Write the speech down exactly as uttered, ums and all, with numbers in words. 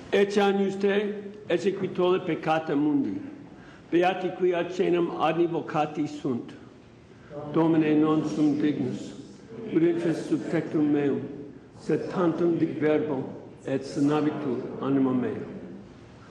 Ecce agnus te, ecce qui tolle peccata mundi. Beati qui ad cenam adni vocati sunt. Domine non sum dignus, ut sub tectum meum, sed tantum dic verbo et sanabitur anima mea.